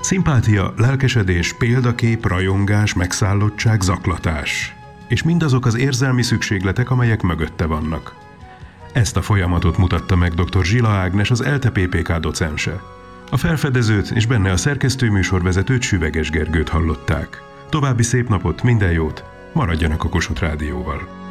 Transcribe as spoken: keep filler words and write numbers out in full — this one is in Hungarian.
Szimpátia, lelkesedés, példakép, rajongás, megszállottság, zaklatás. És mindazok az érzelmi szükségletek, amelyek mögötte vannak. Ezt a folyamatot mutatta meg dr. Zsila Ágnes, az ELTE pé pé ká docense. A felfedezőt és benne a szerkesztő műsorvezetőt, Süveges Gergőt hallották. További szép napot, minden jót, maradjanak a Kossuth Rádióval!